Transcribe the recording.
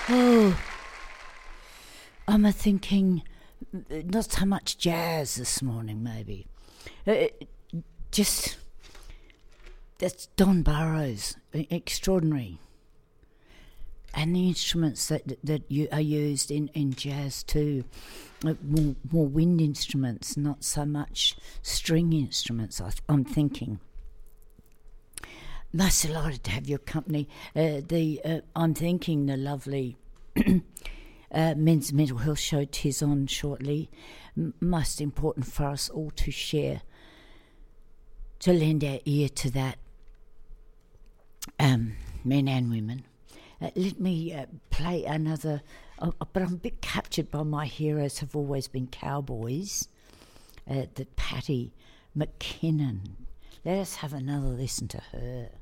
Oh, I'm a thinking not so much jazz this morning, maybe. Just that's Don Burrows, extraordinary, and the instruments that are used in jazz too, more wind instruments, not so much string instruments. I'm thinking. Most delighted to have your company. I'm thinking the lovely Men's Mental Health Show 'tis on shortly. Most important for us all to share, to lend our ear to that, men and women. Let me play another, but I'm a bit captured by my heroes have always been cowboys. That Patty McKinnon. Let us have another listen to her.